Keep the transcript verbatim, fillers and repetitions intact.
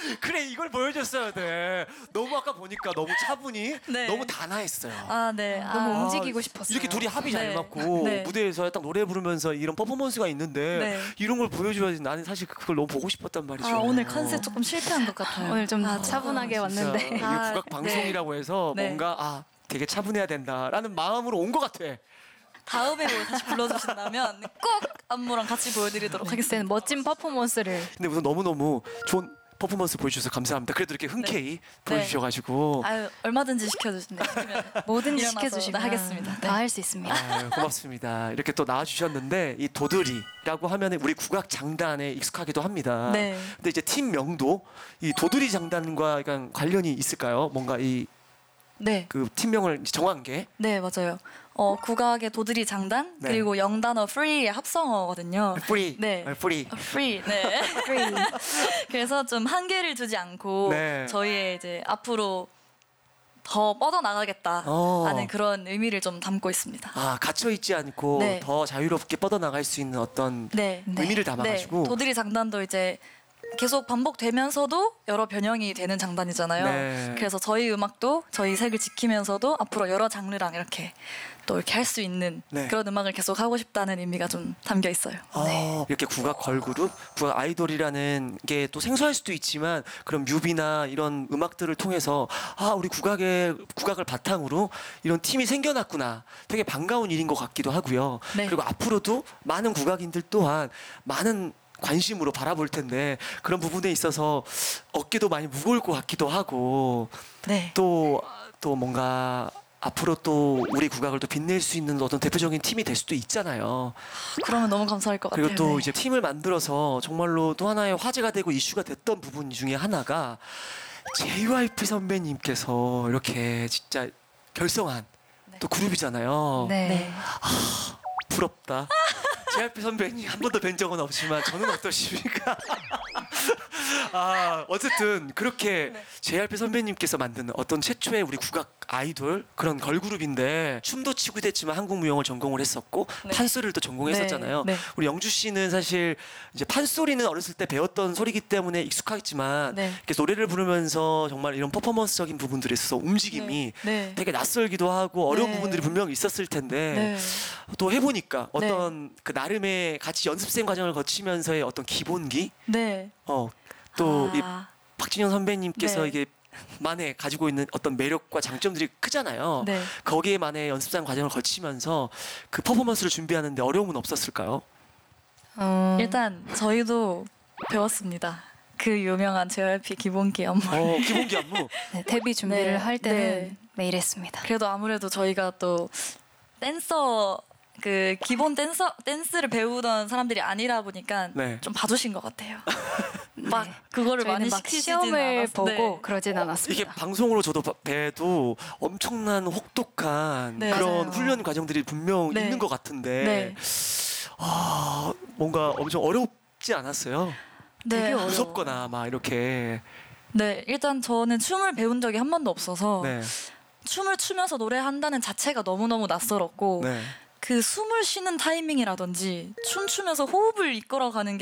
그래 이걸 보여줬어야 돼. 너무 아까 보니까 너무 차분히 네. 너무 단아했어요. 아, 네. 너무 아, 움직이고 싶었어요. 이렇게 둘이 합이 잘 네. 맞고 네. 무대에서 딱 노래 부르면서 이런 퍼포먼스가 있는데 네. 이런 걸 보여줘야지. 나는 사실 그걸 너무 보고 싶었단 말이죠. 아, 오늘 컨셉 조금 실패한 것 같아요. 오늘 좀 아, 차분하게 진짜 왔는데. 이게 아, 국악 방송이라고 해서 네. 뭔가 아 되게 차분해야 된다라는 마음으로 온 것 같아. 다음에 뭐 다시 불러주신다면 꼭 안무랑 같이 보여드리도록 하겠습니다. 그때는 멋진 퍼포먼스를. 근데 우선 너무너무 좋은 퍼포먼스 보여주셔서 감사합니다. 그래도 이렇게 흔쾌히 보여주셔가지고 아유, 얼마든지 시켜주신다. 뭐든지 일어나서 시켜주시면 하겠습니다. 네. 다 할 수 있습니다. 아유, 고맙습니다. 이렇게 또 나와주셨는데 이 도드리라고 하면 우리 국악 장단에 익숙하기도 합니다. 네. 근데 이제 팀명도 이 도드리 장단과 약간 관련이 있을까요? 뭔가 이 네, 그 팀명을 정한 게 네 맞아요. 어 국악의 도드리 장단 네. 그리고 영단어 free의 합성어거든요. 프리, 네. 프리. 어, free, 네. free. 그래서 좀 한계를 두지 않고 네. 저희의 이제 앞으로 더 뻗어 나가겠다 어. 하는 그런 의미를 좀 담고 있습니다. 아 갇혀 있지 않고 네. 더 자유롭게 뻗어 나갈 수 있는 어떤 네, 의미를 담아가지고 네. 도드리 장단도 이제 계속 반복되면서도 여러 변형이 되는 장단이잖아요. 네. 그래서 저희 음악도 저희 색을 지키면서도 앞으로 여러 장르랑 이렇게 또 이렇게 할 수 있는 네. 그런 음악을 계속 하고 싶다는 의미가 좀 담겨 있어요. 어, 이렇게 국악 걸그룹, 국악 아이돌이라는 게 또 생소할 수도 있지만 그런 뮤비나 이런 음악들을 통해서 아 우리 국악의 국악을 바탕으로 이런 팀이 생겨났구나. 되게 반가운 일인 것 같기도 하고요. 네. 그리고 앞으로도 많은 국악인들 또한 많은 관심으로 바라볼 텐데 그런 부분에 있어서 어깨도 많이 무거울 것 같기도 하고 네. 또 또 뭔가 앞으로 또 우리 국악을 또 빛낼 수 있는 어떤 대표적인 팀이 될 수도 있잖아요. 그러면 너무 감사할 것 그리고 같아요. 또 네. 이제 팀을 만들어서 정말로 또 하나의 화제가 되고 이슈가 됐던 부분 중에 하나가 제이와이피 선배님께서 이렇게 진짜 결성한 네. 또 그룹이잖아요. 네. 네. 부럽다. 제이와이피 선배님 한 번도 뵌 적은 없지만 저는 어떠십니까? 아 어쨌든 그렇게 네. 제이알피 선배님께서 만든 어떤 최초의 우리 국악 아이돌 그런 걸그룹인데 춤도 추고 됐지만 한국 무용을 전공을 했었고 네. 판소리를 또 전공했었잖아요. 네, 네. 우리 영주 씨는 사실 이제 판소리는 어렸을 때 배웠던 소리기 때문에 익숙하겠지만 네. 이렇게 노래를 부르면서 정말 이런 퍼포먼스적인 부분들에 있어서 움직임이 네. 네. 되게 낯설기도 하고 어려운 네. 부분들이 분명히 있었을 텐데 네. 또 해보니까 어떤 그 나름의 같이 연습생 과정을 거치면서의 어떤 기본기 네. 어 또 이 아, 박진영 선배님께서 네. 이게 만에 가지고 있는 어떤 매력과 장점들이 크잖아요. 네. 거기에만의 연습생 과정을 거치면서 그 퍼포먼스를 준비하는데 어려움은 없었을까요? 어, 일단 저희도 배웠습니다. 그 유명한 제이와이피 기본기 안무. 어, 기본기 안무. 네, 데뷔 준비를 네. 할 때는 네. 매일 했습니다. 그래도 아무래도 저희가 또 댄서 그 기본 댄서 댄스를 배우던 사람들이 아니라 보니까 네. 좀 봐주신 것 같아요. 막 네. 그거를 저희는 많이 막 시키지는 시험을 않았- 보고 네. 그러진 이게 않았습니다. 방송으로 저도 봐- 봬도 엄청난 혹독한 네, 그런 맞아요. 훈련 과정들이 분명 네. 있는 것 같은데 네. 아, 뭔가 엄청 어렵지 않았어요? 네. 되게 어려워. 무섭거나 막 이렇게 네, 일단 저는 춤을 배운 적이 한 번도 없어서 네. 춤을 추면서 노래한다는 자체가 너무너무 낯설었고 네. 그 숨을 쉬는 타이밍이라든지 춤추면서 호흡을 이끌어가는 게